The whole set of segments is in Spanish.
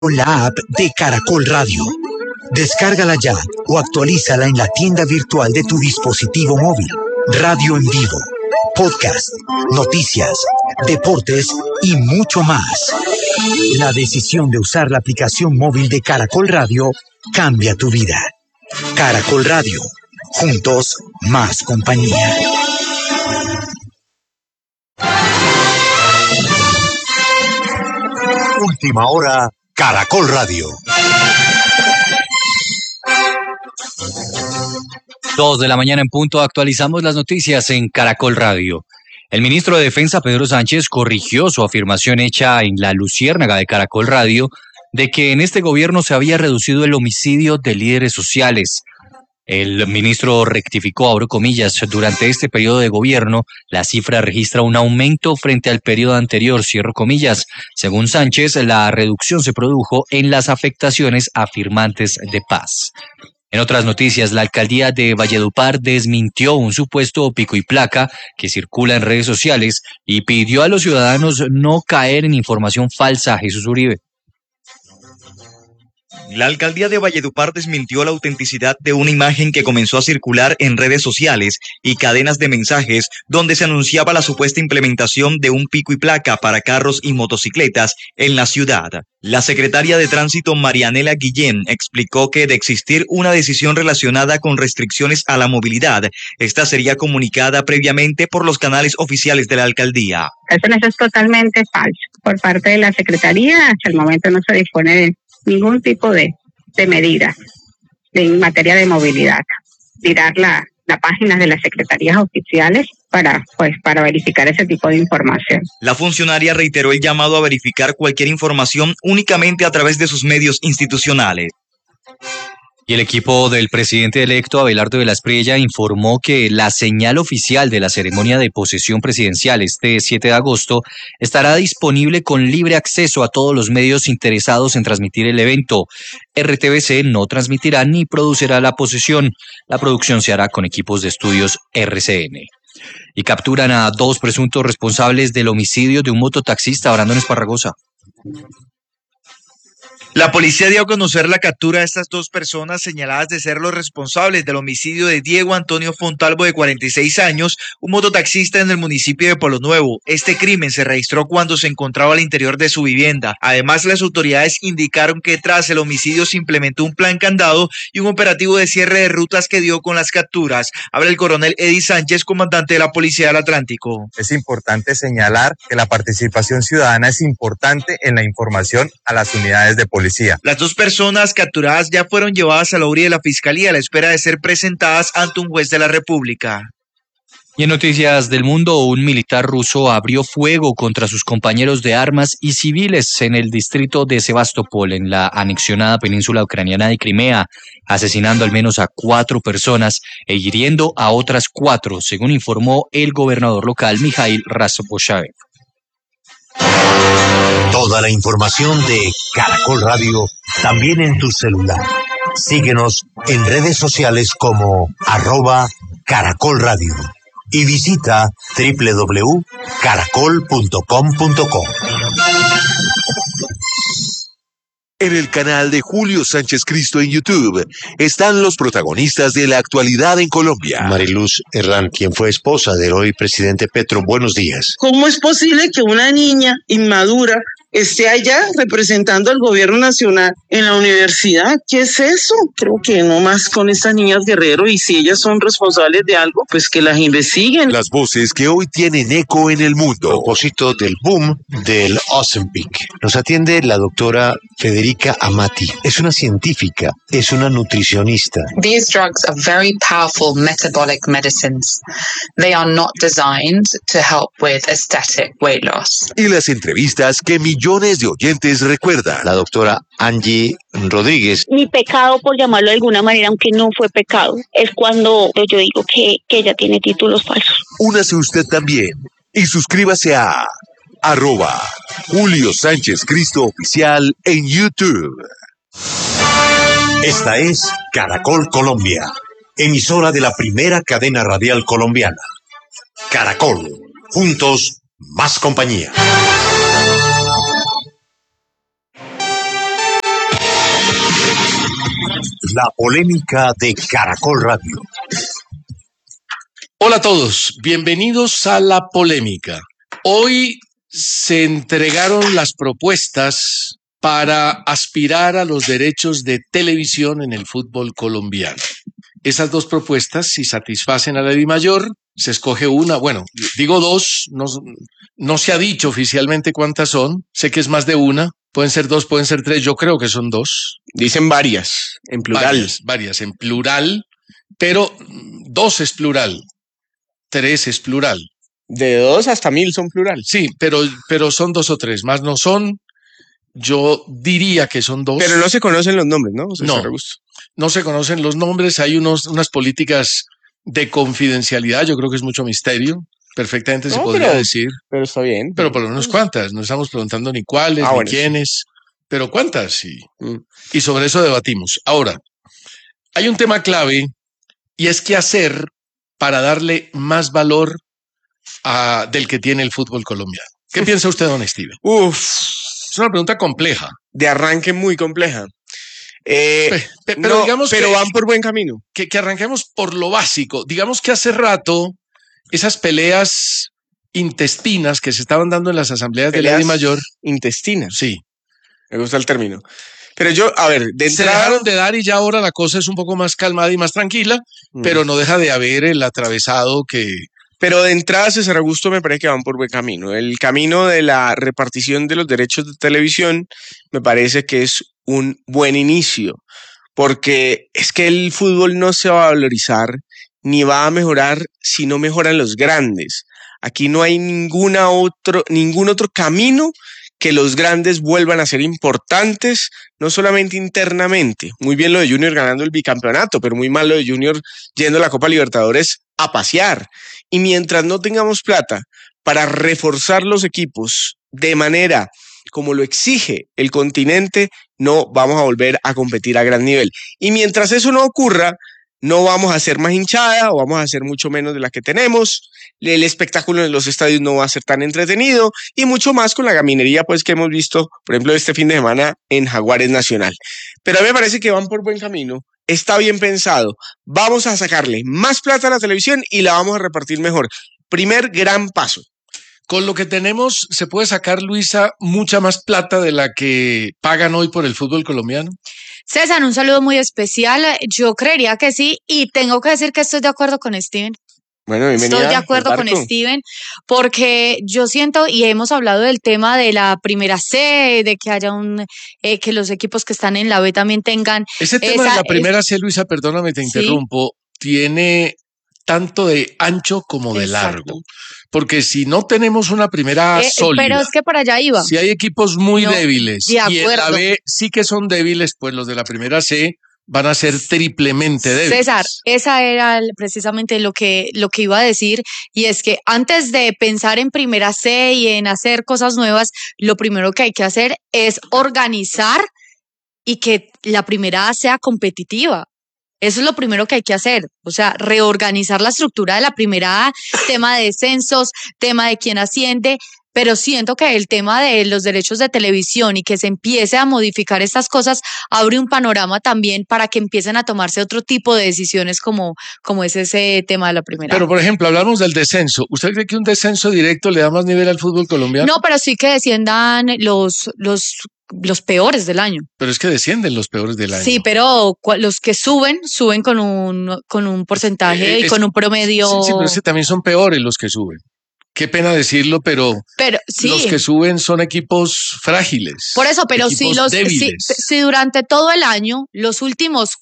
la app de Caracol Radio. Descárgala ya o actualízala en la tienda virtual de tu dispositivo móvil. Radio en vivo, podcast, noticias, deportes y mucho más. La decisión de usar la aplicación móvil de Caracol Radio cambia tu vida. Caracol Radio. Juntos, más compañía. Última hora, Caracol Radio. 2 de la mañana en punto, actualizamos las noticias en Caracol Radio. El ministro de Defensa, Pedro Sánchez, corrigió su afirmación hecha en La Luciérnaga de Caracol Radio de que en este gobierno se había reducido el homicidio de líderes sociales. El ministro rectificó, abro comillas, durante este periodo de gobierno, la cifra registra un aumento frente al periodo anterior, cierro comillas. Según Sánchez, la reducción se produjo en las afectaciones a firmantes de paz. En otras noticias, la alcaldía de Valledupar desmintió un supuesto pico y placa que circula en redes sociales y pidió a los ciudadanos no caer en información falsa. Jesús Uribe. La alcaldía de Valledupar desmintió la autenticidad de una imagen que comenzó a circular en redes sociales y cadenas de mensajes donde se anunciaba la supuesta implementación de un pico y placa para carros y motocicletas en la ciudad. La secretaria de Tránsito Marianela Guillén explicó que de existir una decisión relacionada con restricciones a la movilidad, esta sería comunicada previamente por los canales oficiales de la alcaldía. Eso es totalmente falso. Por parte de la secretaría, hasta el momento no se dispone de ningún tipo de medida en materia de movilidad. Mirar la página de las secretarías oficiales para verificar ese tipo de información. La funcionaria reiteró el llamado a verificar cualquier información únicamente a través de sus medios institucionales. Y el equipo del presidente electo Abelardo de la Espriella informó que la señal oficial de la ceremonia de posesión presidencial este 7 de agosto estará disponible con libre acceso a todos los medios interesados en transmitir el evento. RTBC no transmitirá ni producirá la posesión. La producción se hará con equipos de estudios RCN. Y capturan a 2 presuntos responsables del homicidio de un mototaxista, Brandon Esparragosa. La policía dio a conocer la captura de estas 2 personas señaladas de ser los responsables del homicidio de Diego Antonio Fontalvo, de 46 años, un mototaxista en el municipio de Pueblo Nuevo. Este crimen se registró cuando se encontraba al interior de su vivienda. Además, las autoridades indicaron que tras el homicidio se implementó un plan candado y un operativo de cierre de rutas que dio con las capturas. Habla el coronel Eddie Sánchez, comandante de la Policía del Atlántico. Es importante señalar que la participación ciudadana es importante en la información a las unidades de policía. Las 2 personas capturadas ya fueron llevadas a la URI de la Fiscalía a la espera de ser presentadas ante un juez de la República. Y en noticias del mundo, un militar ruso abrió fuego contra sus compañeros de armas y civiles en el distrito de Sebastopol, en la anexionada península ucraniana de Crimea, asesinando al menos a 4 personas e hiriendo a otras 4, según informó el gobernador local Mikhail Razboshaev. Toda la información de Caracol Radio también en tu celular. Síguenos en redes sociales como @Caracol Radio y visita www.caracol.com.co. En el canal de Julio Sánchez Cristo en YouTube están los protagonistas de la actualidad en Colombia. Mariluz Herrán, quien fue esposa del hoy presidente Petro, buenos días. ¿Cómo es posible que una niña inmadura esté allá representando al gobierno nacional en la universidad? ¿Qué es eso? Creo que no más con estas niñas Guerrero, y si ellas son responsables de algo, pues que las investiguen. Las voces que hoy tienen eco en el mundo. A propósito del boom del Ozempic, nos atiende la doctora Federica Amati. Es una científica, es una nutricionista. These drugs are very powerful metabolic medicines. They are not designed to help with aesthetic weight loss. Y las entrevistas que millones de oyentes recuerdan. La doctora Angie Rodríguez. Mi pecado, por llamarlo de alguna manera, aunque no fue pecado, es cuando yo digo que ella tiene títulos falsos. Únase usted también y suscríbase a @Julio Sánchez Cristo Oficial en YouTube. Esta es Caracol Colombia, emisora de la primera cadena radial colombiana. Caracol, juntos, más compañía. La polémica de Caracol Radio. Hola a todos, bienvenidos a La Polémica. Hoy se entregaron las propuestas para aspirar a los derechos de televisión en el fútbol colombiano. Esas dos propuestas, si satisfacen a la DIMAYOR, se escoge una. Bueno, digo dos, no se ha dicho oficialmente cuántas son. Sé que es más de una. Pueden ser dos, pueden ser tres. Yo creo que son dos. Dicen varias, en plural. Varias en plural, pero dos es plural, tres es plural. De 2 hasta 1000 son plural. Sí, pero son dos o tres, más no son. Yo diría que son dos. Pero no se conocen los nombres, ¿no? No se conocen los nombres. Hay unas políticas de confidencialidad. Yo creo que es mucho misterio. Perfectamente se podría decir. Pero está bien. Pero por lo menos cuántas. No estamos preguntando ni cuáles, ni quiénes. Sí. Pero cuántas. Y sobre eso debatimos. Ahora, hay un tema clave y es qué hacer para darle más valor del que tiene el fútbol colombiano. ¿Qué piensa usted, don Steven? Es una pregunta compleja. De arranque muy compleja. Pero digamos que van por buen camino. Que arranquemos por lo básico. Digamos que hace rato esas peleas intestinas que se estaban dando en las asambleas de la DIMAYOR. Intestinas. Sí. Me gusta el término. Pero yo, a ver, de entrada... Se dejaron de dar y ya ahora la cosa es un poco más calmada y más tranquila, pero no deja de haber el atravesado que... Pero de entrada, César Augusto, me parece que van por buen camino. El camino de la repartición de los derechos de televisión me parece que es un buen inicio, porque es que el fútbol no se va a valorizar ni va a mejorar si no mejoran los grandes. Aquí no hay ningún otro camino que los grandes vuelvan a ser importantes, no solamente internamente. Muy bien lo de Junior ganando el bicampeonato, pero muy mal lo de Junior yendo a la Copa Libertadores a pasear. Y mientras no tengamos plata para reforzar los equipos de manera como lo exige el continente, no vamos a volver a competir a gran nivel. Y mientras eso no ocurra, no vamos a hacer más hinchada o vamos a hacer mucho menos de la que tenemos. El espectáculo en los estadios no va a ser tan entretenido y mucho más con la gaminería pues que hemos visto, por ejemplo, este fin de semana en Jaguares Nacional. Pero a mí me parece que van por buen camino. Está bien pensado. Vamos a sacarle más plata a la televisión y la vamos a repartir mejor. Primer gran paso. Con lo que tenemos, ¿se puede sacar, Luisa, mucha más plata de la que pagan hoy por el fútbol colombiano? César, un saludo muy especial. Yo creería que sí, y tengo que decir que estoy de acuerdo con Steven. Bueno, bienvenida. Estoy de acuerdo con Steven, porque yo siento, y hemos hablado del tema de la primera C, de que haya que los equipos que están en la B también tengan. Ese tema de la primera C, Luisa, perdóname, te interrumpo, tiene tanto de ancho como de largo. Porque si no tenemos una primera sólida. Pero es que para allá iba. Si hay equipos muy débiles y en la B sí que son débiles, pues los de la primera C van a ser triplemente débiles. César, esa era precisamente lo que iba a decir, y es que antes de pensar en primera C y en hacer cosas nuevas, lo primero que hay que hacer es organizar y que la primera A sea competitiva. Eso es lo primero que hay que hacer, o sea, reorganizar la estructura de la primera A, tema de descensos, tema de quién asciende, pero siento que el tema de los derechos de televisión y que se empiece a modificar estas cosas abre un panorama también para que empiecen a tomarse otro tipo de decisiones como es ese tema de la primera. Pero, por ejemplo, hablamos del descenso. ¿Usted cree que un descenso directo le da más nivel al fútbol colombiano? No, pero sí que desciendan los peores del año. Pero es que descienden los peores del año. Sí, pero los que suben con un porcentaje y con un promedio. Sí, pero es que también son peores los que suben. Qué pena decirlo, pero sí, los que suben son equipos frágiles. Por eso, pero si durante todo el año los últimos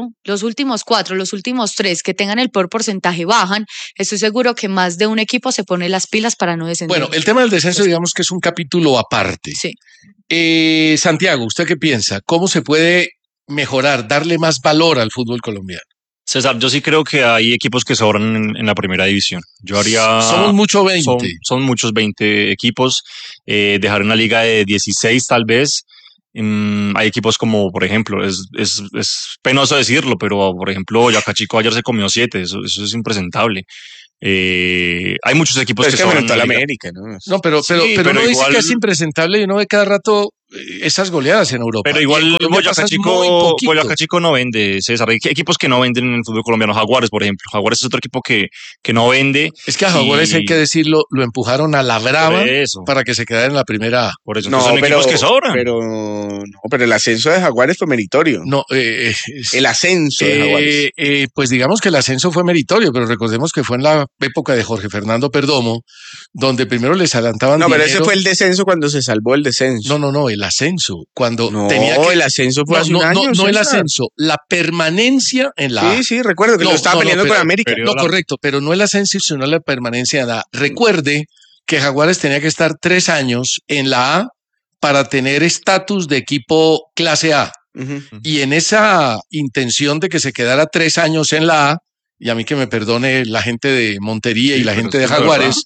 tres que tengan el peor porcentaje bajan, estoy seguro que más de un equipo se pone las pilas para no descender. Bueno, el tema del descenso, digamos que es un capítulo aparte. Sí. Santiago, ¿usted qué piensa? ¿Cómo se puede mejorar, darle más valor al fútbol colombiano? César, yo sí creo que hay equipos que sobran en la primera división. Yo haría... Somos muchos 20. Son muchos 20 equipos. Dejar una liga de 16 tal vez. Hay equipos como, por ejemplo, es penoso decirlo, pero por ejemplo, Boyacá Chico ayer se comió 7. Eso es impresentable. Hay muchos equipos pero que sobran en la América, ¿no? No, pero uno dice que es impresentable y uno ve cada rato esas goleadas en Europa. Pero igual Boyacá Chico no vende, César. Hay equipos que no venden en el fútbol colombiano. Jaguares, por ejemplo. Jaguares es otro equipo que no vende. Es que a Jaguares, hay que decirlo, lo empujaron a la brava para que se quedara en la primera A. Por eso, son equipos que sobran. Pero el ascenso de Jaguares fue meritorio. No, el ascenso de Jaguares. Pues digamos que el ascenso fue meritorio, pero recordemos que fue en la época de Jorge Fernando Perdomo, donde primero les adelantaban dinero. Pero ese fue el descenso cuando se salvó el descenso. No, el ascenso. Cuando el ascenso fue hace un año. No el ascenso, la permanencia en la A. Sí, recuerdo que lo estaba peleando con América. Correcto, pero no el ascenso, sino la permanencia en la A. Recuerde que Jaguares tenía que estar 3 años en la A para tener estatus de equipo clase A. Y en esa intención de que se quedara 3 años en la A, y a mí que me perdone la gente de Montería y la gente de Jaguares,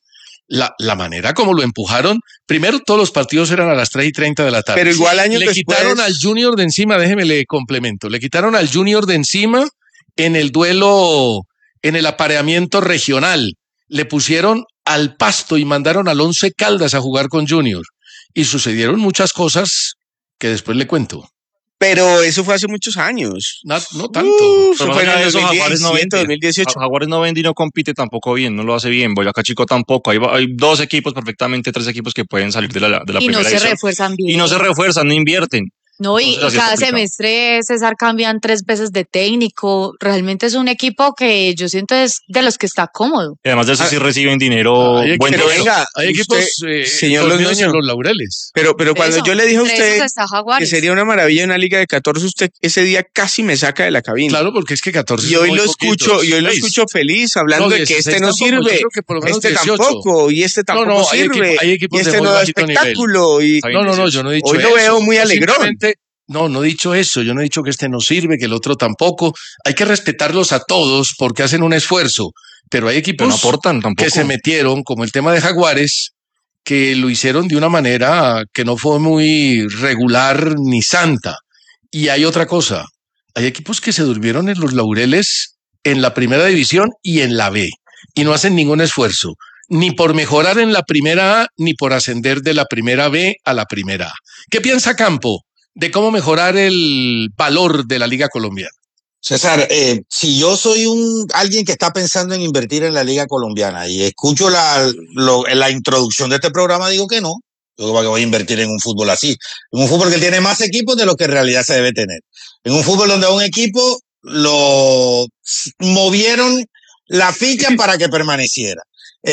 la manera como lo empujaron, primero todos los partidos eran a las 3:30 de la tarde. Pero igual años después quitaron al Junior de encima, déjeme le complemento, le quitaron al Junior de encima en el duelo, en el apareamiento regional. Le pusieron al Pasto y mandaron al Once Caldas a jugar con Junior. Y sucedieron muchas cosas que después le cuento. Pero eso fue hace muchos años. No tanto. Pero fue en el Jaguares no vende. 2018. Jaguares no vende y no compite tampoco bien, no lo hace bien. Boyacá Chico tampoco. Hay 2 equipos perfectamente, 3 equipos que pueden salir de la primera y no se división. refuerzan bien. Y no se refuerzan, no invierten. No, y cada semestre, César, cambian 3 veces de técnico. Realmente es un equipo que yo siento es de los que está cómodo. Y además de eso sí reciben dinero. Hay equipos, señor dormidos en los laureles. Pero cuando yo le dije a usted que sería una maravilla una liga de 14, usted ese día casi me saca de la cabina. Claro, porque es que 14 y hoy lo escucho feliz hablando de que este no sirve, este 18. Tampoco, y este tampoco sirve, hay equipos y este de no da bajito espectáculo. No, yo no he dicho hoy eso. Hoy lo veo muy alegrón. No he dicho eso, yo no he dicho que este no sirve, que el otro tampoco. Hay que respetarlos a todos porque hacen un esfuerzo, pero hay equipos no aportan tampoco. Que se metieron, como el tema de Jaguares, que lo hicieron de una manera que no fue muy regular ni santa. Y hay otra cosa, hay equipos que se durmieron en los laureles en la primera división y en la B, y no hacen ningún esfuerzo, ni por mejorar en la primera A, ni por ascender de la primera B a la primera A. ¿Qué piensa Campo de cómo mejorar el valor de la Liga Colombiana? César, si yo soy alguien que está pensando en invertir en la Liga Colombiana y escucho la introducción de este programa, digo que no. Yo creo que voy a invertir en un fútbol así. En un fútbol que tiene más equipos de lo que en realidad se debe tener. En un fútbol donde a un equipo lo movieron la ficha para que permaneciera.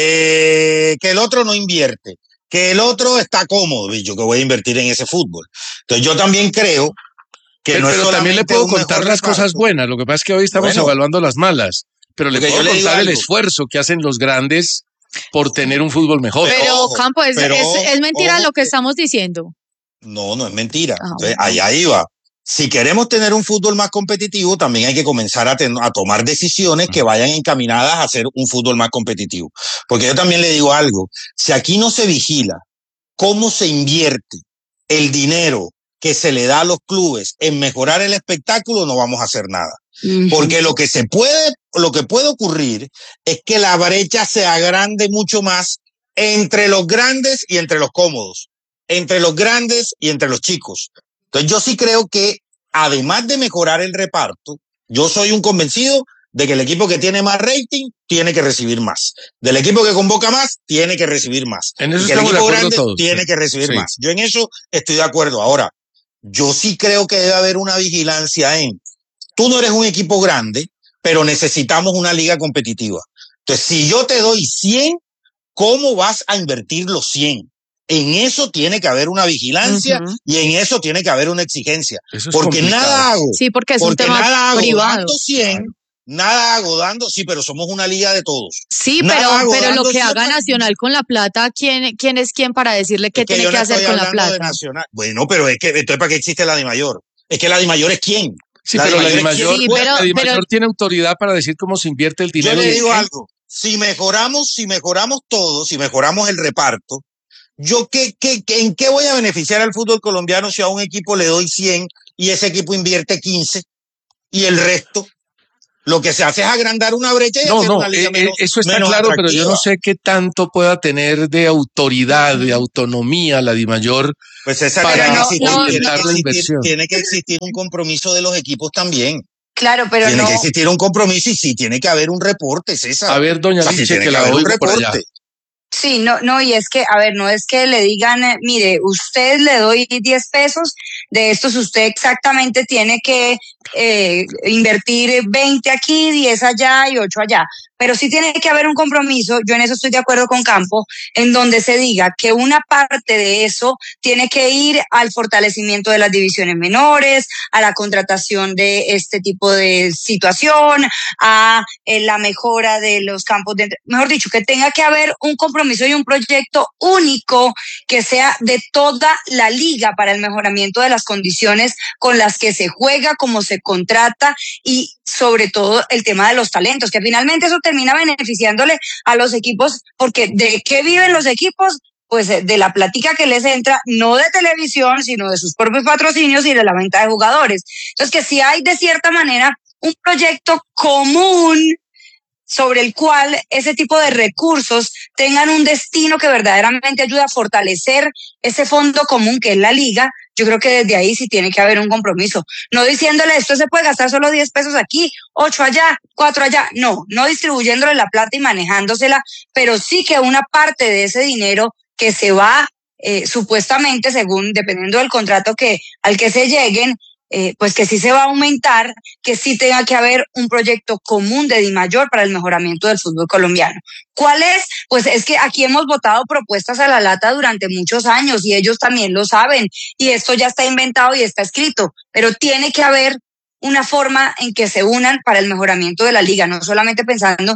Que el otro no invierte. Que el otro está cómodo, yo que voy a invertir en ese fútbol. Entonces yo también creo que pero también le puedo contar las cosas buenas. Lo que pasa es que hoy estamos evaluando las malas, pero le puedo contar el esfuerzo que hacen los grandes por tener un fútbol mejor. Pero Campo, es mentira lo que estamos diciendo. No es mentira. Entonces, allá iba. Si queremos tener un fútbol más competitivo, también hay que comenzar a tomar decisiones que vayan encaminadas a hacer un fútbol más competitivo. Porque yo también le digo algo, si aquí no se vigila cómo se invierte el dinero que se le da a los clubes en mejorar el espectáculo, no vamos a hacer nada. Porque lo que puede ocurrir es que la brecha se agrande mucho más entre los grandes y entre los cómodos, entre los grandes y entre los chicos. Entonces yo sí creo que además de mejorar el reparto, yo soy un convencido de que el equipo que tiene más rating tiene que recibir más. Del equipo que convoca más, tiene que recibir más. En eso y que el equipo grande todos, tiene que recibir más. Yo en eso estoy de acuerdo. Ahora, yo sí creo que debe haber una vigilancia tú no eres un equipo grande, pero necesitamos una liga competitiva. Entonces, si yo te doy 100, ¿cómo vas a invertir los 100? En eso tiene que haber una vigilancia y en eso tiene que haber una exigencia. Porque complicado. Nada hago. Sí, porque es un tema privado. Dando 100, nada hago dando, sí, pero somos una liga de todos. Sí, pero lo que haga Nacional con la plata, ¿quién es quién para decirle qué tiene que hacer con la plata? Bueno, pero es que entonces ¿para qué existe la DIMAYOR? Es que la DIMAYOR es quién. Sí, pero la DIMAYOR tiene autoridad para decir cómo se invierte el dinero. Yo le digo algo, si mejoramos todo, si mejoramos el reparto, ¿en qué voy a beneficiar al fútbol colombiano si a un equipo le doy 100 y ese equipo invierte 15 y el resto Lo que se hace es agrandar una brecha y No, hacer no, una liga eso está menos claro, pero yo no atractiva. sé qué tanto pueda tener de autoridad, de autonomía la DIMAYOR Pues esa para tiene orientar la inversión. tiene que existir un compromiso de los equipos también. Claro, pero Tiene no. que existir un compromiso y sí, tiene que haber un reporte, César. A ver, doña O sea, sí Liche, tiene que la haber un oigo por allá. reporte. Sí, no, y es que, a ver, no es que le digan, mire, usted le doy 10 pesos, de estos usted exactamente tiene que invertir 20 aquí, 10 allá y 8 allá. Pero sí tiene que haber un compromiso, yo en eso estoy de acuerdo con Campo, en donde se diga que una parte de eso tiene que ir al fortalecimiento de las divisiones menores, a la contratación de este tipo de situación, a la mejora de los campos de, mejor dicho, que tenga que haber un compromiso y un proyecto único que sea de toda la liga para el mejoramiento de las condiciones con las que se juega, cómo se contrata y sobre todo el tema de los talentos, que finalmente eso termina beneficiándole a los equipos, porque ¿de qué viven los equipos? Pues de la plática que les entra, no de televisión, sino de sus propios patrocinios y de la venta de jugadores. Entonces, que si hay de cierta manera un proyecto común sobre el cual ese tipo de recursos tengan un destino que verdaderamente ayude a fortalecer ese fondo común que es la liga, yo creo que desde ahí sí tiene que haber un compromiso. No diciéndole esto se puede gastar solo 10 pesos aquí, 8 allá, 4 allá. No distribuyéndole la plata y manejándosela, pero sí que una parte de ese dinero que se va supuestamente, según dependiendo del contrato al que se lleguen, pues que sí se va a aumentar, que sí tenga que haber un proyecto común de DIMAYOR para el mejoramiento del fútbol colombiano. ¿Cuál es? Pues es que aquí hemos votado propuestas a la lata durante muchos años y ellos también lo saben y esto ya está inventado y está escrito, pero tiene que haber una forma en que se unan para el mejoramiento de la liga, no solamente pensando,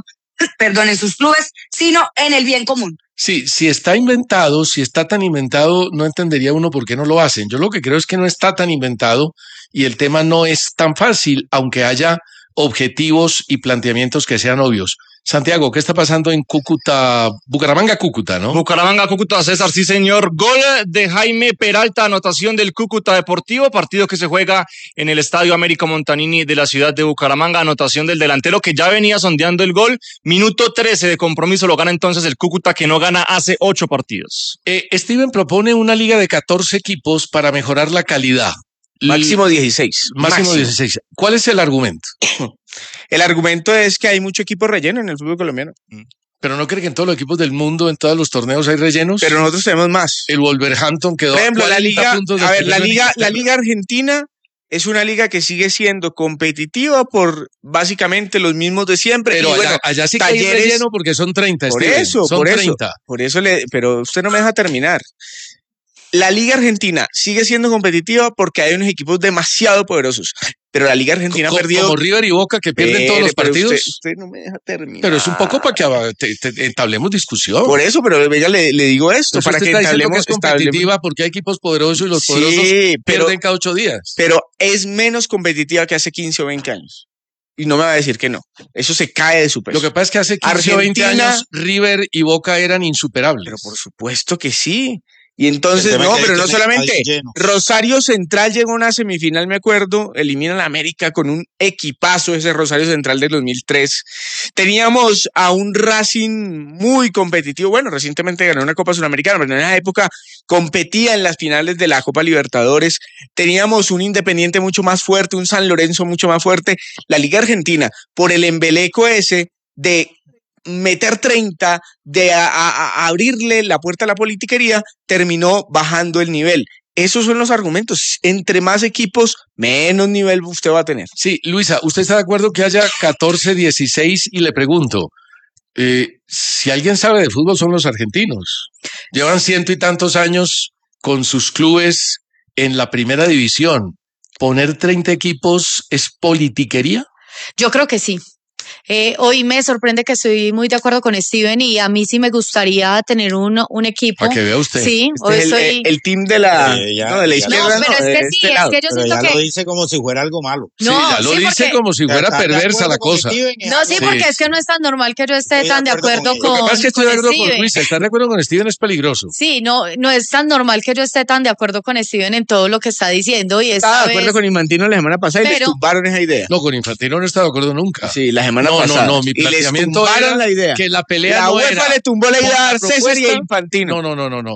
en sus clubes, sino en el bien común. Sí, si está inventado, si está tan inventado, no entendería uno por qué no lo hacen. Yo lo que creo es que no está tan inventado y el tema no es tan fácil, aunque haya objetivos y planteamientos que sean obvios. Santiago, ¿qué está pasando en Cúcuta? Bucaramanga, Cúcuta, ¿no? Bucaramanga, Cúcuta, César, sí señor. Gol de Jaime Peralta, anotación del Cúcuta Deportivo, partido que se juega en el Estadio Américo Montanini de la ciudad de Bucaramanga, anotación del delantero que ya venía sondeando el gol. Minuto 13 de compromiso, lo gana entonces el Cúcuta que no gana hace 8 partidos. Steven propone una liga de 14 equipos para mejorar la calidad. Máximo 16. Máximo 16. ¿Cuál es el argumento? El argumento es que hay mucho equipo relleno en el fútbol colombiano. Pero no cree que en todos los equipos del mundo, en todos los torneos hay rellenos. Pero nosotros tenemos más. El Wolverhampton quedó. Por ejemplo, la liga argentina es una liga que sigue siendo competitiva por básicamente los mismos de siempre. Pero y bueno, allá sí que hay relleno porque son 30. Por Steven, eso, son por 30. eso. Por eso pero usted no me deja terminar. La Liga Argentina sigue siendo competitiva porque hay unos equipos demasiado poderosos, pero la Liga Argentina ha perdido... Como River y Boca que pierden todos los partidos. Usted no me deja terminar. Pero es un poco para que entablemos discusión. Por eso, pero venga, le digo esto, Entonces para que entablemos... Que es competitiva porque hay equipos poderosos y los poderosos pierden cada 8 días. Pero es menos competitiva que hace 15 o 20 años. Y no me va a decir que no. Eso se cae de su peso. Lo que pasa es que hace 15 o 20 años River y Boca eran insuperables. Pero por supuesto que sí. Y entonces, no, pero no solamente. Rosario Central llegó a una semifinal, me acuerdo, elimina a la América con un equipazo, ese Rosario Central del 2003. Teníamos a un Racing muy competitivo, bueno, recientemente ganó una Copa Sudamericana, pero en esa época competía en las finales de la Copa Libertadores. Teníamos un Independiente mucho más fuerte, un San Lorenzo mucho más fuerte. La Liga Argentina, por el embeleco ese de meter 30, de abrirle la puerta a la politiquería, terminó bajando el nivel. Esos son los argumentos. Entre más equipos, menos nivel usted va a tener. Sí, Luisa, ¿usted está de acuerdo que haya 14, 16? Y le pregunto, si alguien sabe de fútbol son los argentinos. Llevan 100 y tantos años con sus clubes en la primera división. ¿Poner 30 equipos es politiquería? Yo creo que sí. Hoy me sorprende que estoy muy de acuerdo con Steven y a mí sí me gustaría tener un equipo. Para que vea usted. Sí, hoy soy... el team de la, de la izquierda. No, pero es que sí, es que yo pero siento ya que... lo dice como si fuera algo malo. Sí, ya lo dice como si fuera perversa la cosa. No, sí, porque es que no es tan normal que yo esté tan de acuerdo con... Lo que pasa es que estoy de acuerdo con Steven. Luis. Estar de acuerdo con Steven es peligroso. Sí, no es tan normal que yo esté tan de acuerdo con Steven en todo lo que está diciendo. Y Estaba de acuerdo con Infantino la semana pasada y les tumbaron esa idea. No, con Infantino no estaba de acuerdo nunca. Sí, la semana pasada. No, mi planteamiento era la idea. que la pelea la no UEFA era... le tumbó la idea a César y a Infantino. No.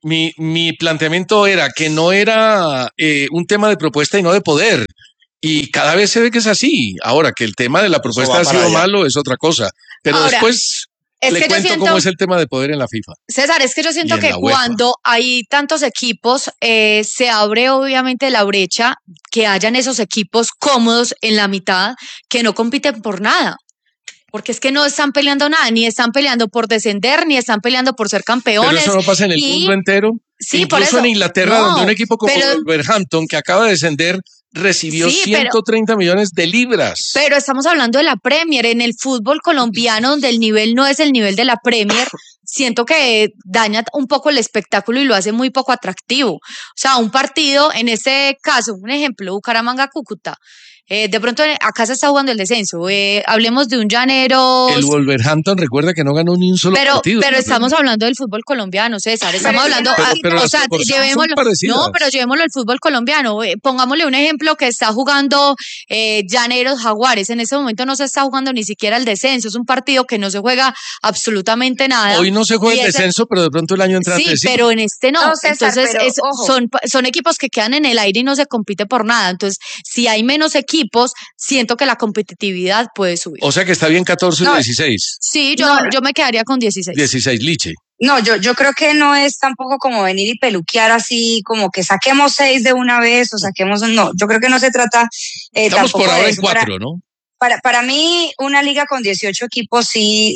Mi planteamiento era que no era un tema de propuesta y no de poder. Y cada vez se ve que es así. Ahora, que el tema de la propuesta ha sido malo es otra cosa. Pero ahora, después le cuento cómo es el tema de poder en la FIFA. César, es que yo siento que cuando hay tantos equipos, se abre obviamente la brecha que hayan esos equipos cómodos en la mitad que no compiten por nada. Porque es que no están peleando nada, ni están peleando por descender, ni están peleando por ser campeones. Pero eso no pasa en el mundo entero. Sí, incluso por eso. En Inglaterra, donde un equipo como Wolverhampton, que acaba de descender, recibió 130 millones de libras. Pero estamos hablando de la Premier. En el fútbol colombiano, donde el nivel no es el nivel de la Premier, siento que daña un poco el espectáculo y lo hace muy poco atractivo. O sea, un partido, en este caso, un ejemplo, Bucaramanga-Cúcuta. De pronto acá se está jugando el descenso. Hablemos de un Llanero. El Wolverhampton, recuerda que no ganó ni un solo partido. Pero estamos hablando del fútbol colombiano, César. Estamos hablando. O sea, llevémoslo. No, pero llevémoslo al fútbol colombiano. Pongámosle un ejemplo que está jugando Llaneros Jaguares. En ese momento no se está jugando ni siquiera el descenso. Es un partido que no se juega absolutamente nada. Hoy no se juega el descenso, pero de pronto el año entrante sí. Pero en este no. César, entonces son equipos que quedan en el aire y no se compite por nada. Entonces, si hay menos equipos, siento que la competitividad puede subir. O sea que está bien 14 y 16. Sí, yo me quedaría con 16. 16, Liche. No, yo creo que no es tampoco como venir y peluquear así, como que saquemos 6 de una vez o saquemos... No, yo creo que no se trata Estamos tampoco por ahora de en 4, ¿no? Para mí, una liga con 18 equipos sí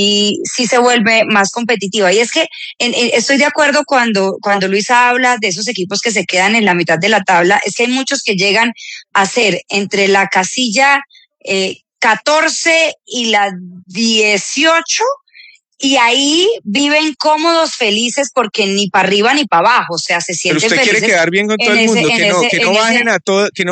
se vuelve más competitiva. Y es que estoy de acuerdo cuando Luis habla de esos equipos que se quedan en la mitad de la tabla. Es que hay muchos que llegan a ser entre la casilla 14 y la 18. Y ahí viven cómodos, felices, porque ni para arriba ni para abajo, o sea, se sienten felices. Pero usted quiere quedar bien con todo el mundo, que no bajen a todo, que no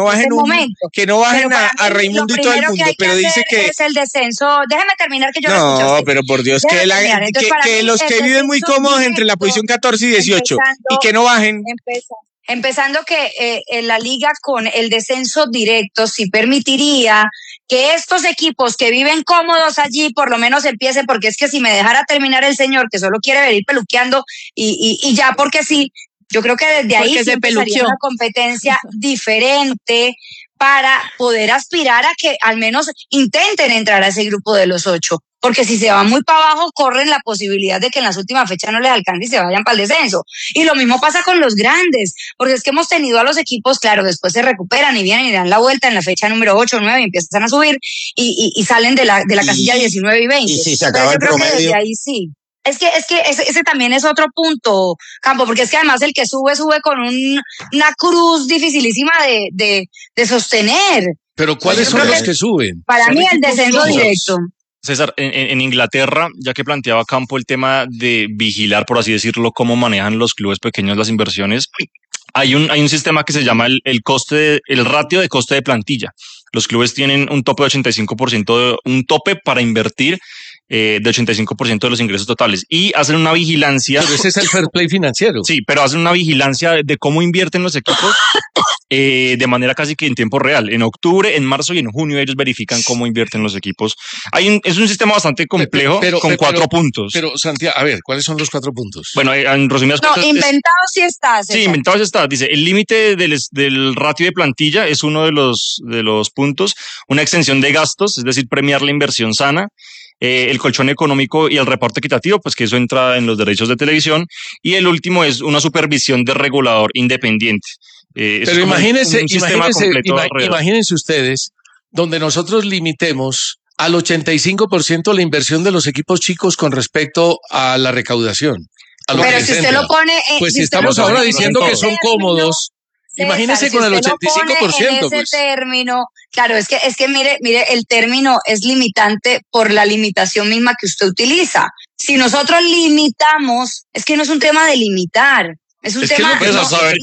bajen a Raimundo y todo el mundo, pero dice que es el descenso. Déjeme terminar que yo no, pero por Dios, que los que viven muy cómodos entre la posición 14 y 18 y que no bajen. Empezando que la liga con el descenso directo sí permitiría que estos equipos que viven cómodos allí por lo menos empiecen, porque es que si me dejara terminar el señor que solo quiere venir peluqueando y ya porque sí, yo creo que desde ahí sí empezaría una competencia diferente para poder aspirar a que al menos intenten entrar a ese grupo de los 8. Porque si se van muy para abajo, corren la posibilidad de que en las últimas fechas no les alcance y se vayan para el descenso. Y lo mismo pasa con los grandes, porque es que hemos tenido a los equipos, claro, después se recuperan y vienen y dan la vuelta en la fecha número 8 o 9 y empiezan a subir y salen de la casilla 19 y 20. Y si se acaba el promedio. Desde ahí sí. Es que ese también es otro punto, Campo, porque es que además el que sube con una cruz dificilísima de sostener. Pero ¿cuáles son los que suben? Para mí el descenso directo. César, en Inglaterra, ya que planteaba Campo el tema de vigilar, por así decirlo, cómo manejan los clubes pequeños las inversiones, hay un sistema que se llama el ratio de coste de plantilla. Los clubes tienen un tope de 85%, un tope para invertir de 85% de los ingresos totales y hacen una vigilancia. Pero ese es el fair play financiero. Sí, pero hacen una vigilancia de cómo invierten los equipos de manera casi que en tiempo real. En octubre, en marzo y en junio ellos verifican cómo invierten los equipos. Es un sistema bastante complejo con 4 puntos. Pero Santiago, a ver, ¿cuáles son los 4 puntos? Bueno, en resumidas cuentas. No, inventado sí está. Sí, inventado sí está. Dice, el límite del ratio de plantilla es uno de los puntos. Una extensión de gastos, es decir, premiar la inversión sana. El colchón económico y el reporte equitativo, pues que eso entra en los derechos de televisión. Y el último es una supervisión de regulador independiente. Pero imagínense ustedes, donde nosotros limitemos al 85% la inversión de los equipos chicos con respecto a la recaudación. Pero si usted lo pone... pues si estamos ahora diciendo que son cómodos... Imagínese con el 85%. En ese término, claro, es que mire, el término es limitante por la limitación misma que usted utiliza. Si nosotros limitamos, es que no es un tema de limitar. Es un tema de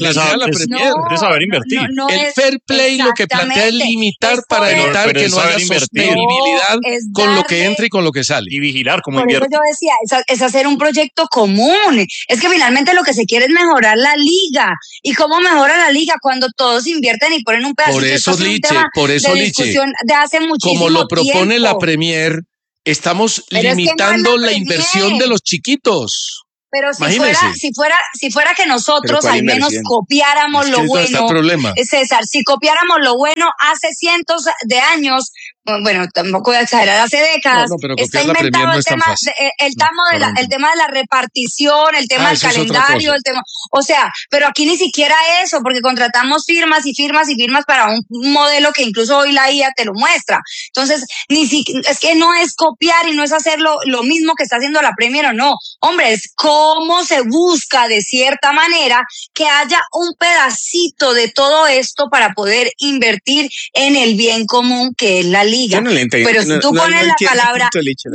saber invertir. El fair play lo que plantea es limitar para evitar que no haya sostenibilidad con lo que entra y con lo que sale. Y vigilar cómo Por invierte. eso yo decía, es hacer un proyecto común. Es que finalmente lo que se quiere es mejorar la liga. ¿Y cómo mejora la liga? Cuando todos invierten y ponen un pedacito. Por eso, Liche, de hace muchísimo como lo propone tiempo. la Premier, estamos limitando la inversión de los chiquitos. Pero si fuera que nosotros al menos copiáramos lo bueno, César, si copiáramos lo bueno hace cientos de años, bueno, tampoco voy a exagerar, hace décadas, está inventado el tema de la repartición, el tema del calendario, el tema, o sea, pero aquí ni siquiera eso, porque contratamos firmas y firmas y firmas para un modelo que incluso hoy la IA te lo muestra. Entonces, es que no es copiar y no es hacer lo mismo que está haciendo la Premier o no. Hombre, es cómo se busca de cierta manera que haya un pedacito de todo esto para poder invertir en el bien común que es la liga. Pero si tú pones la palabra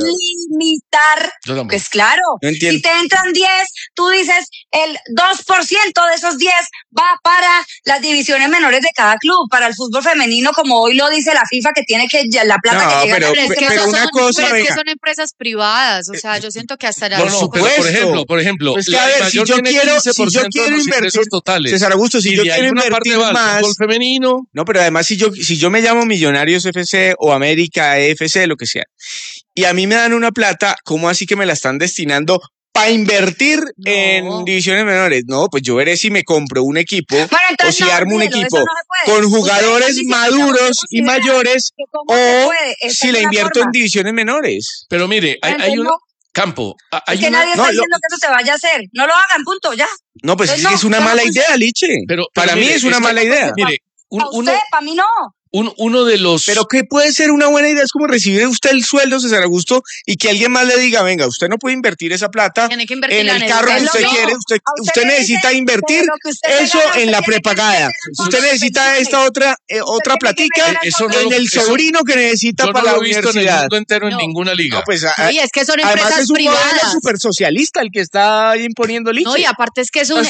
limitar, pues claro, si te entran 10, tú dices el 2% de esos 10 va para las divisiones menores de cada club, para el fútbol femenino, como hoy lo dice la FIFA, que tiene que la plata que llega. Pero una cosa, es que son empresas privadas, o sea, yo siento que hasta la por ejemplo, pues a ver, si yo quiero invertir totales. César Augusto, si yo quiero invertir más fútbol femenino. No, pero además si yo me llamo Millonarios FC o América FC, lo que sea, y a mí me dan una plata, ¿cómo así que me la están destinando para invertir en divisiones menores? No, pues yo veré si me compro un equipo o si armo un equipo con jugadores maduros y mayores o si la invierto en divisiones menores. Pero mire, hay un campo. Es que nadie está diciendo que eso se vaya a hacer. No lo hagan, punto, ya. No, pues es una mala idea, Liche. Pero para mí es una mala idea. Mire, para mí no. Uno de los... Pero ¿qué puede ser una buena idea? Es como recibir usted el sueldo, César Augusto, y que alguien más le diga, venga, usted no puede invertir esa plata en el carro que usted quiere, usted necesita invertir eso en la prepagada. Usted necesita esta otra platica en el sobrino que necesita para la universidad. En el mundo entero en ninguna liga. No, pues, oye, es que son empresas además es un privadas. modelo súper socialista el que está imponiendo Liche. No, y aparte es que son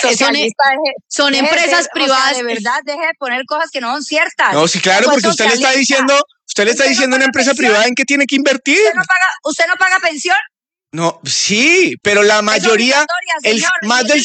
empresas privadas. De verdad, deje de poner cosas que no son ciertas. No, sí, claro, porque usted le está diciendo a una empresa privada en qué tiene que invertir. ¿Usted no paga pensión? No, sí, pero la mayoría, más del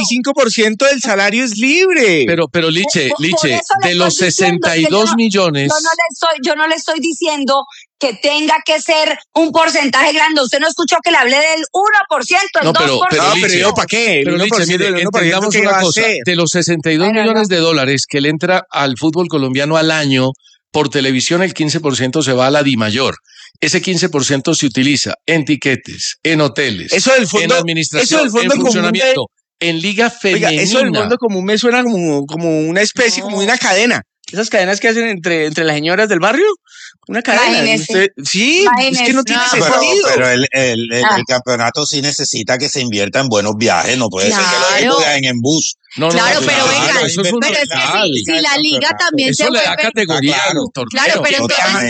75% del salario es libre. Pero Liche, de los 62 millones. Yo no le estoy diciendo que tenga que ser un porcentaje grande. Usted no escuchó que le hablé del 1%, el 2%. Pero yo, ¿para qué? Pero Liche, mire, entendamos una cosa. De los 62 millones de dólares que le entra al fútbol colombiano al año, por televisión el 15% se va a la DIMAYOR. Ese 15% se utiliza en tiquetes, en hoteles, en administración, en funcionamiento, en liga femenina. Oiga, eso del fondo común me suena como una especie, como una cadena. Esas cadenas que hacen entre las señoras del barrio. Una cadena. Sí, es que no tiene sentido. Pero el campeonato sí necesita que se invierta en buenos viajes. No puede ser que los equipos viajen en bus. Pero venga, es que si la liga también eso le da categoría a los torneos. Claro, pero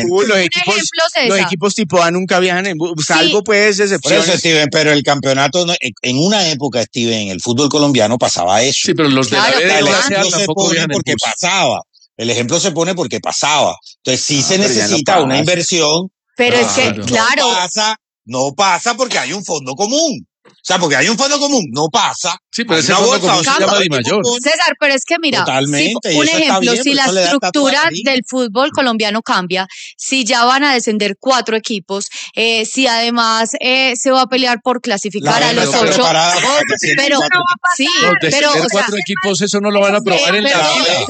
los equipos tipo A nunca viajan en bus, salvo pues excepciones. Por eso, Steven, pero el campeonato, en una época, Steven, el fútbol colombiano pasaba eso. Sí, pero los de la B tampoco viajan porque pasaba. El ejemplo se pone porque pasaba. Entonces sí se necesita una inversión. Pero es que, claro. No pasa porque hay un fondo común. O sea, porque hay un fondo común, no pasa. Sí, pero ese fondo común se llama DIMAYOR. César, pero es que mira, un ejemplo, si la estructura del fútbol colombiano cambia, si ya van a descender 4 equipos, si además se va a pelear por clasificar a los 8, pero sí, pero o sea, 4 equipos eso no lo van a aprobar en la vida.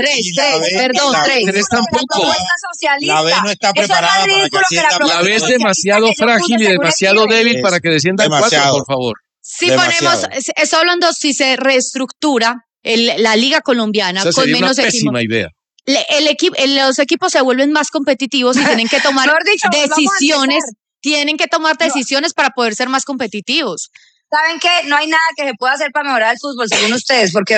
3 tampoco. La B no está preparada para que ascienda. La B es demasiado frágil y demasiado débil para que desciendan 4, por favor. Si ponemos, estoy hablando si se reestructura la liga colombiana con menos equipos. Pésima idea. Los equipos se vuelven más competitivos y tienen que tomar decisiones. Tienen que tomar decisiones para poder ser más competitivos. ¿Saben qué? No hay nada que se pueda hacer para mejorar el fútbol, según ustedes, porque...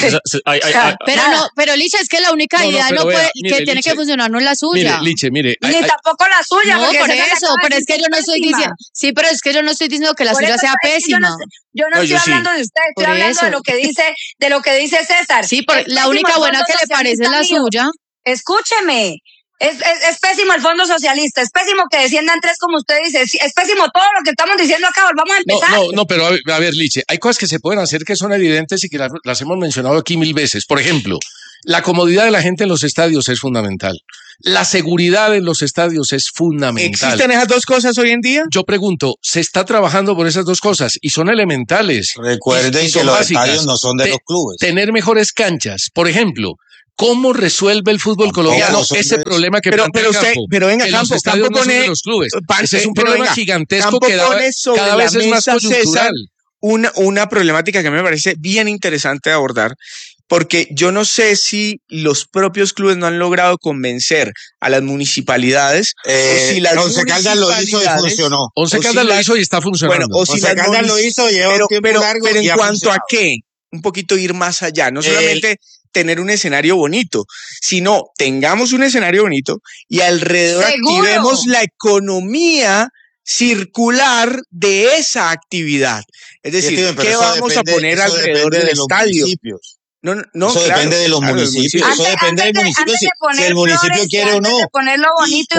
Pero Licha, es que la única idea que tiene que funcionar no es la suya. Mire. Ni tampoco la suya. No, por eso, pero es que yo no estoy diciendo... Sí, pero es que yo no estoy diciendo que la suya sea pésima. Yo no estoy hablando de usted, estoy hablando de lo que dice César. Sí, la única buena que le parece es la suya. Escúcheme. Es pésimo el Fondo Socialista, es pésimo que desciendan 3 como usted dice, es pésimo todo lo que estamos diciendo acá, vamos a empezar. No, pero a ver, Liche, hay cosas que se pueden hacer que son evidentes y que las hemos mencionado aquí 1000 veces. Por ejemplo, la comodidad de la gente en los estadios es fundamental. La seguridad en los estadios es fundamental. ¿Existen esas dos cosas hoy en día? Yo pregunto, ¿se está trabajando por esas dos cosas? Y son elementales. Recuerden que los estadios no son de los clubes. Tener mejores canchas, por ejemplo. ¿Cómo resuelve el fútbol colombiano ese problema que plantea Campo? Pero venga, que Campo, los estadios Campo pone, no son de los clubes. Ese es un pero problema venga, gigantesco Campo que cada vez es más coyuntural. César, una problemática que me parece bien interesante de abordar, porque yo no sé si los propios clubes no han logrado convencer a las municipalidades o si las Once Caldas lo hizo y funcionó. Once Caldas lo hizo y está funcionando. Bueno, Once Caldas lo hizo, lleva un tiempo largo pero y en ha cuanto funcionado. a qué, un poquito ir más allá, no solamente tener un escenario bonito, sino tengamos un escenario bonito y alrededor activemos la economía circular de esa actividad. Es decir, ¿qué vamos a poner alrededor del estadio? No, eso claro, depende de los municipios. Eso depende del municipio, si el municipio quiere o no. Ponerlo bonito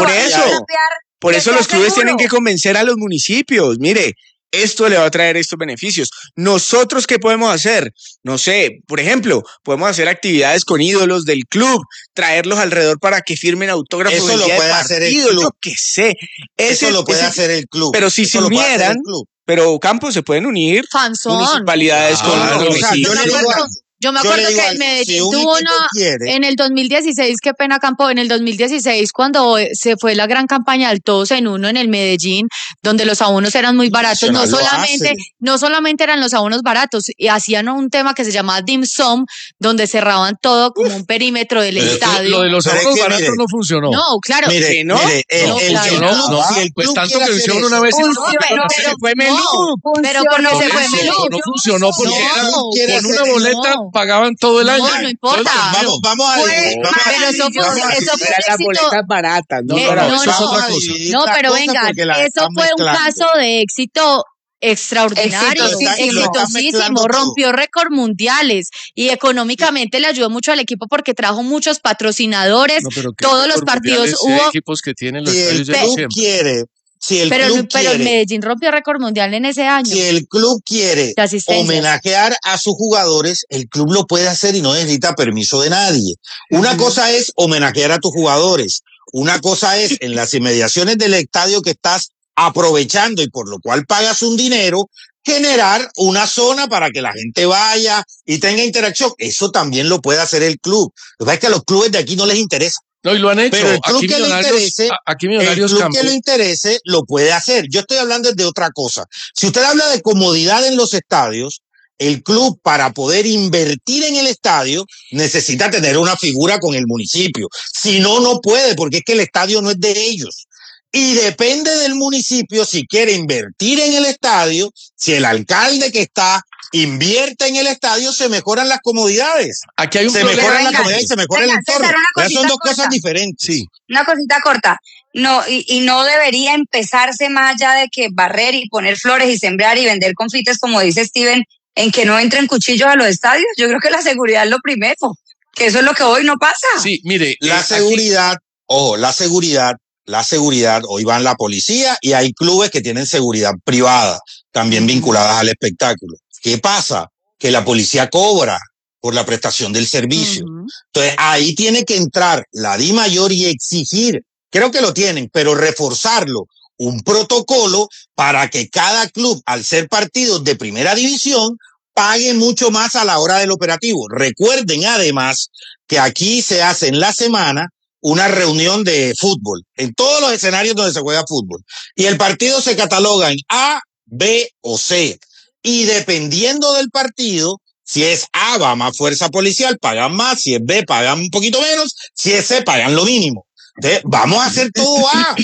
por eso los clubes tienen que convencer a los municipios. Mire, esto le va a traer estos beneficios. ¿Nosotros qué podemos hacer? No sé, por ejemplo, podemos hacer actividades con ídolos del club, traerlos alrededor para que firmen autógrafos. Eso lo puede hacer el club. Yo qué sé. Eso lo puede hacer el club. Pero si se unieran, pero Campos se pueden unir municipalidades con los municipios. Yo me acuerdo que el Medellín tuvo en el 2016, qué pena Campo, en el 2016 cuando se fue la gran campaña del Todos en Uno en el Medellín, donde los abonos eran muy baratos, no solamente eran los abonos baratos, y hacían un tema que se llamaba Dim Sum, donde cerraban todo como un perímetro del estadio. Lo de los abonos baratos no funcionó. No, claro. Pues tanto que lo hicieron una vez y se fue Melú. Pero porque se fue Melú. No funcionó porque era con una boleta pagaban todo el año. No importa. Vamos a ver. Pero eso fue un las boletas baratas. No, pero venga, eso fue un caso de éxito extraordinario, exitosísimo, rompió récord mundiales y económicamente le ayudó mucho al equipo porque trajo muchos patrocinadores, todos los partidos hubo equipos que tienen los pero el Medellín rompió récord mundial en ese año. Si el club quiere homenajear a sus jugadores, el club lo puede hacer y no necesita permiso de nadie. Una cosa es homenajear a tus jugadores. Una cosa es en las inmediaciones del estadio que estás aprovechando y por lo cual pagas un dinero, generar una zona para que la gente vaya y tenga interacción. Eso también lo puede hacer el club. Lo que pasa es que a los clubes de aquí no les interesa. No, y lo han hecho. Pero el club que le interese, lo puede hacer. Yo estoy hablando de otra cosa. Si usted habla de comodidad en los estadios, el club para poder invertir en el estadio necesita tener una figura con el municipio. Si no, no puede, porque es que el estadio no es de ellos. Y depende del municipio si quiere invertir en el estadio, si el alcalde que está invierte en el estadio, se mejoran las comodidades. Aquí hay un problema. Se mejoran las comodidades y se mejora el entorno. Son dos cosas diferentes. Sí. Una cosita corta. No, y no debería empezarse más allá de que barrer y poner flores y sembrar y vender confites, como dice Steven, en que no entren cuchillos a los estadios. Yo creo que la seguridad es lo primero, que eso es lo que hoy no pasa. Sí, mire. La seguridad, hoy van la policía y hay clubes que tienen seguridad privada, también vinculadas al espectáculo. ¿Qué pasa? Que la policía cobra por la prestación del servicio. Entonces, ahí tiene que entrar la DIMAYOR y exigir, creo que lo tienen, pero reforzarlo, un protocolo para que cada club, al ser partidos de primera división, pague mucho más a la hora del operativo. Recuerden, además, que aquí se hace en la semana una reunión de fútbol, en todos los escenarios donde se juega fútbol. Y el partido se cataloga en A, B o C. Y dependiendo del partido, si es A, va más fuerza policial, pagan más, si es B, pagan un poquito menos, si es C, pagan lo mínimo. Entonces, vamos a hacer todo A.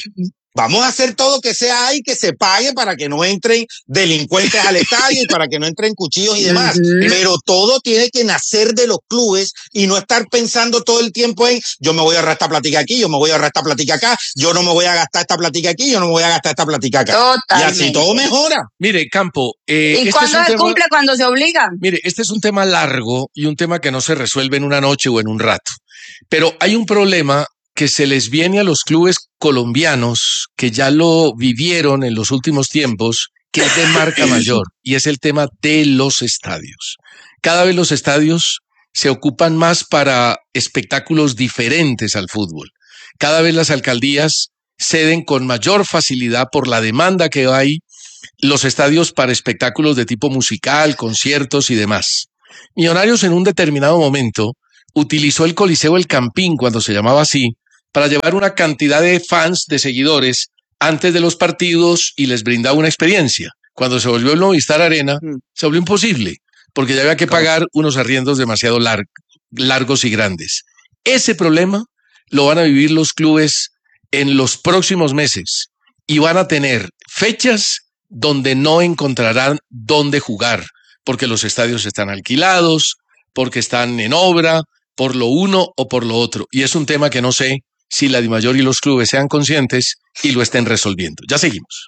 Vamos a hacer todo que sea ahí, que se pague para que no entren delincuentes al estadio y para que no entren cuchillos y demás. Pero todo tiene que nacer de los clubes y no estar pensando todo el tiempo en yo me voy a ahorrar esta platica aquí, yo me voy a ahorrar esta platica acá, yo no me voy a gastar esta platica aquí, yo no me voy a gastar esta platica acá. Totalmente. Y así todo mejora. Mire, Campo. ¿Y cuándo se cumple? Cuando se obliga. Mire, este es un tema largo y un tema que no se resuelve en una noche o en un rato. Pero hay un problema que se les viene a los clubes colombianos que ya lo vivieron en los últimos tiempos, que es de marca mayor, y es el tema de los estadios. Cada vez los estadios se ocupan más para espectáculos diferentes al fútbol. Cada vez las alcaldías ceden con mayor facilidad por la demanda que hay los estadios para espectáculos de tipo musical, conciertos y demás. Millonarios en un determinado momento utilizó el Coliseo El Campín, cuando se llamaba así, para llevar una cantidad de fans, de seguidores, antes de los partidos y les brindaba una experiencia. Cuando se volvió el Movistar Arena, se volvió imposible, porque ya había que pagar unos arriendos demasiado largos y grandes. Ese problema lo van a vivir los clubes en los próximos meses y van a tener fechas donde no encontrarán dónde jugar, porque los estadios están alquilados, porque están en obra, por lo uno o por lo otro. Y es un tema que no sé si la DIMAYOR y los clubes sean conscientes y lo estén resolviendo. Ya seguimos.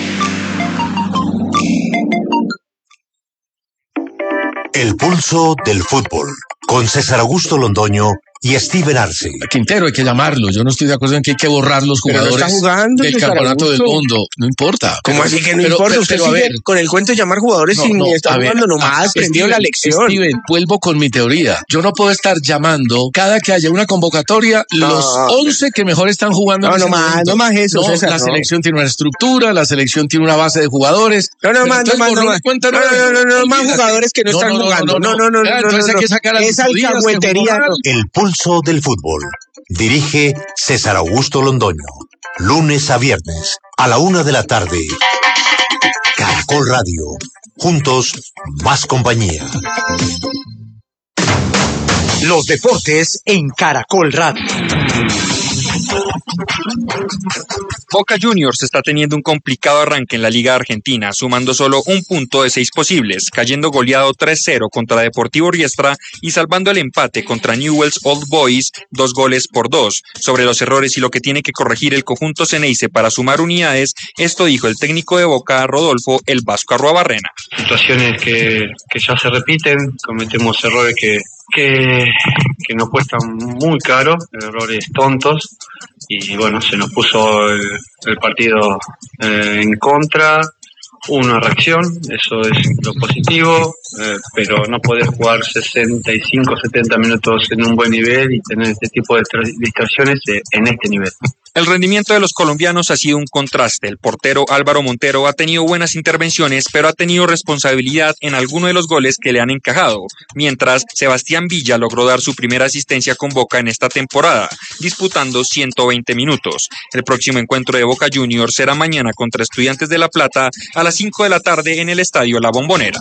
El pulso del fútbol, con César Augusto Londoño y Steven Arce. Quintero hay que llamarlo. Yo no estoy de acuerdo en que hay que borrar los jugadores está jugando, del campeonato del mundo. No importa. ¿Cómo así que no importa? Usted sigue con el cuento de llamar jugadores y ni está jugando nomás. Aprendió la lección. Steven, vuelvo con mi teoría. Yo no puedo estar llamando cada que haya una convocatoria los 11 que mejor están jugando. No más eso, César. La selección tiene una estructura, la selección tiene una base de jugadores. No más jugadores que no están jugando. No. Entonces hay que sacar a esa alcahuetería. El pulso del fútbol. Dirige César Augusto Londoño. Lunes a viernes a la 1 de la tarde. Caracol Radio. Juntos, más compañía. Los deportes en Caracol Radio. Boca Juniors está teniendo un complicado arranque en la Liga Argentina, sumando solo un punto de 6 posibles, cayendo goleado 3-0 contra Deportivo Riestra y salvando el empate contra Newell's Old Boys 2-2. Sobre los errores y lo que tiene que corregir el conjunto Ceneice para sumar unidades, esto dijo el técnico de Boca, Rodolfo El Vasco Arruabarrena. Situaciones que ya se repiten, cometemos errores que nos cuestan muy caro, errores tontos, y bueno, se nos puso el partido en contra, una reacción, eso es lo positivo, pero no poder jugar 65, 70 minutos en un buen nivel y tener este tipo de distracciones en este nivel. El rendimiento de los colombianos ha sido un contraste. El portero Álvaro Montero ha tenido buenas intervenciones, pero ha tenido responsabilidad en alguno de los goles que le han encajado, mientras Sebastián Villa logró dar su primera asistencia con Boca en esta temporada, disputando 120 minutos. El próximo encuentro de Boca Juniors será mañana contra Estudiantes de La Plata a las 5 de la tarde en el Estadio La Bombonera.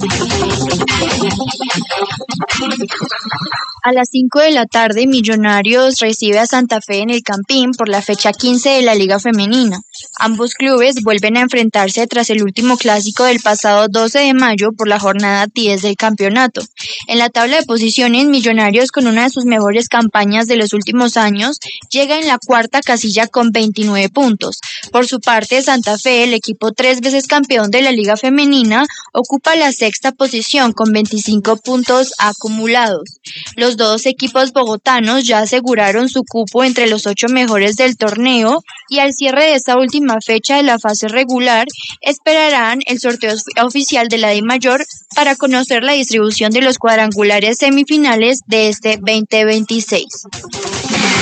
A las 5 de la tarde, Millonarios recibe a Santa Fe en el Campín por la fecha 15 de la Liga Femenina. Ambos clubes vuelven a enfrentarse tras el último clásico del pasado 12 de mayo por la jornada 10 del campeonato. En la tabla de posiciones, Millonarios, con una de sus mejores campañas de los últimos años, llega en la cuarta casilla con 29 puntos. Por su parte, Santa Fe, el equipo 3 veces campeón de la Liga Femenina, ocupa la sexta posición con 25 puntos acumulados. Los dos equipos bogotanos ya aseguraron su cupo entre los 8 mejores del torneo y al cierre de esta última fecha de la fase regular esperarán el sorteo oficial de la DIMAYOR para conocer la distribución de los cuadrangulares semifinales de este 2026.